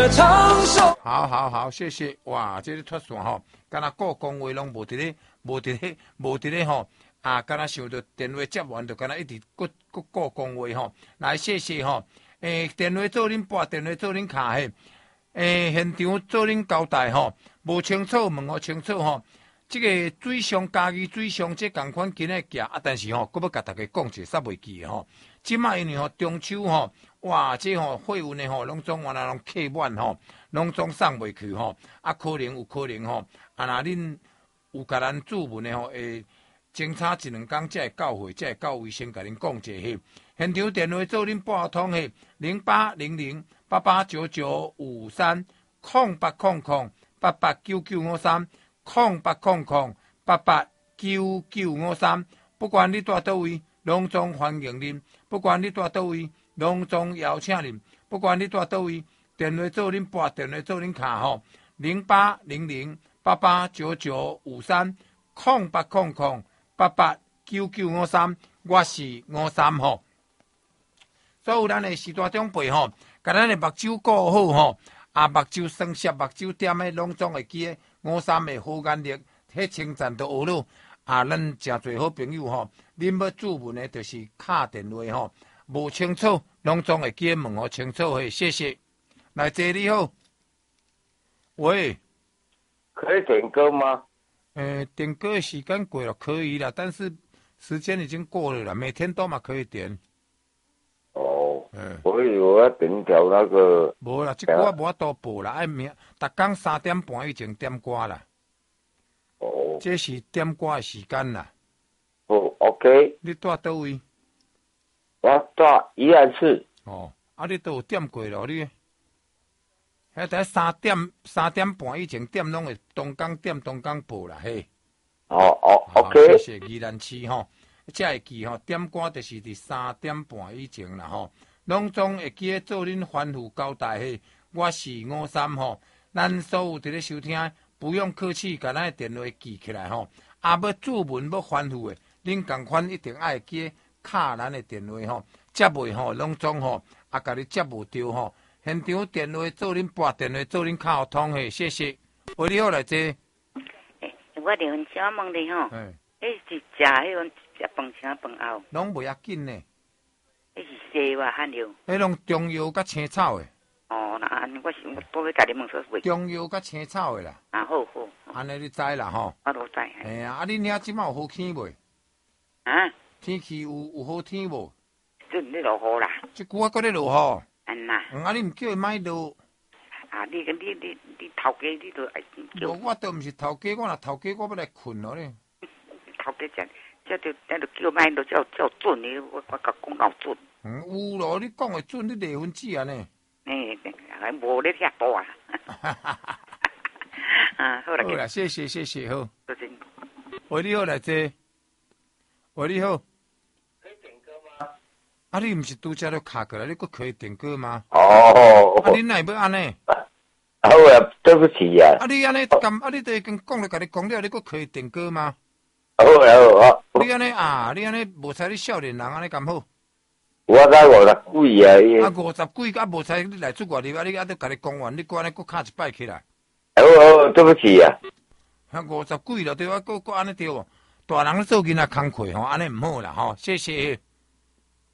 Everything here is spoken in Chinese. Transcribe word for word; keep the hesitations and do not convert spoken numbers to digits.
的长寿。 好好好，谢谢。哇，这个脱线吼，敢若顾讲话拢无伫咧，无伫咧，无伫咧吼。啊，敢若想到电话接完，就敢若一直搁搁顾讲话吼。来，谢谢吼。诶、欸，电话做恁拨，电话做恁卡嘿。诶、欸，现场做恁交代吼，无清楚问我清楚吼。这个水上家己水上这共款今日行啊，但是吼，搁要甲大家讲一个煞袂记吼。即摆因为吼中秋吼，哇，这吼货运的吼，拢总原来拢客满吼，拢总送袂去吼。啊，可能有可能吼，啊，若恁有甲咱注文的吼，会侦查一两工才会到货，才会到位先甲恁讲一下。现场电话做恁拨通嘿，零八零零八八九九五三空八空空八八九九五三。空八空空八八九九五三，不管你住倒位，拢总欢迎恁；不管你住倒位，拢总邀请恁；不管你住倒位，电话做恁拨，电话做恁卡吼，零八零零八八九九五三，空八空空八八九九五三，我是五三吼。所有咱的时代长辈吼，甲咱的目睭顾好吼，啊目睭酸涩、目睭点的，拢总会记得。五三的好眼力，迄称赞都学了。啊，咱诚侪好朋友吼，恁要注文的，就是敲电话吼，无清楚，拢总会记问我清楚嘿，谢谢。来，姐你好，喂， 可以点歌吗？ 呃，点歌的时间过了可以了，但是时间已经过了了，每天都嘛可以点。 哦，嗯，我以为我要点条那个。 无啦，这歌无法度播啦，爱明，逐工三点半以前点歌啦。哦，这是点歌的时间啦。 哦 ，OK。 你住倒位？ 我住宜兰市。 哦，啊，你都有点过咯？你？迄在三点三点半以前点拢会东港点东港播啦，嘿。 哦哦 ，OK。 谢谢宜兰市吼。才会记吼，点歌就是伫三点半以前啦吼，拢总会记咧做恁吩咐交代嘿。我是五三吼，咱所有伫咧收听，不用客气，甲咱的电话记起来吼。啊，要注文要吩咐的，恁共款一定爱记敲咱的电话吼，接袂吼，拢总吼，啊，甲你接无着吼。现场电话做恁拨，电话做恁敲通嘿，谢谢。喂，你好来坐。 诶，我离婚小问你吼，诶，是食迄种。食饭前饭后， 拢袂要紧呢。 迄是西哇汉料。 迄拢中药甲青草诶。 哦，那安尼我是我都要甲你问说袂。 中药甲青草诶啦。 啊，好好。 安尼你知啦吼。 我都知。 哎呀，啊，恁遐即摆有好天袂？ 啊？ 天气有有好天无？ 阵咧落雨啦。 即久啊，搁咧落雨。 安那。 嗯，啊，你毋叫伊莫落。 啊，你你你你头家你都爱叫。无，我都毋是头家，我若头家我要来困咯咧。 头家只。这就这就叫卖，就叫叫准的，我我甲讲够准。 嗯，有咯，你讲的准，你离婚子安尼。 诶，还无咧遐多啊。啊，好啦。 好啦，谢谢谢谢，好。 多谢。 喂，你好来坐。喂，你好。 可以点歌吗？ 啊，你毋是拄则都卡过来，你佫可以点歌吗？ 哦。 啊，恁哪要安尼？ 好啊，对不起呀。 啊，你安尼咁，啊，你都已经讲了，甲你讲了，你佫可以点歌吗？ 好好好。 你安尼啊，你安尼无采你少年人安尼咁好。 我才五十几啊！ 啊，五十几，啊无采你来出外地，啊你啊都甲你讲完，你搁安尼搁卡一摆起来。 好好，对不起啊。 啊，五十几了对啊，搁搁安尼对无？大人做囡仔工课吼，安尼毋好啦吼，谢谢。